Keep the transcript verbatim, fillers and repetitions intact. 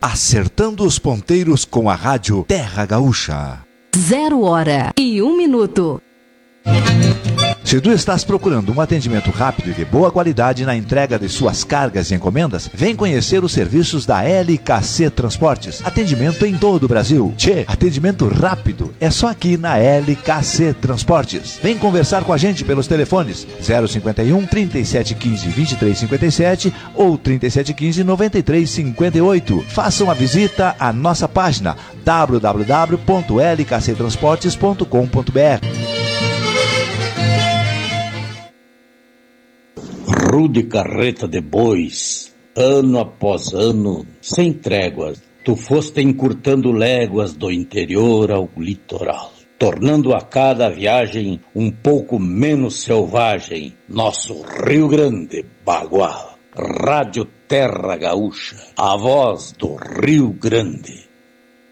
Acertando os ponteiros com a rádio Terra Gaúcha. Zero hora e um minuto. Se tu estás procurando um atendimento rápido e de boa qualidade na entrega de suas cargas e encomendas, vem conhecer os serviços da L K C Transportes. Atendimento em todo o Brasil. Tchê, atendimento rápido é só aqui na L K C Transportes. Vem conversar com a gente pelos telefones zero cinquenta e um, trinta e sete quinze, vinte e três cinquenta e sete ou trinta e sete quinze, noventa e três cinquenta e oito. Faça uma visita à nossa página w w w ponto l k c transportes ponto com ponto b r. Rude carreta de bois, ano após ano, sem tréguas, tu foste encurtando léguas do interior ao litoral, tornando a cada viagem um pouco menos selvagem, nosso Rio Grande Bagual. Rádio Terra Gaúcha, a voz do Rio Grande.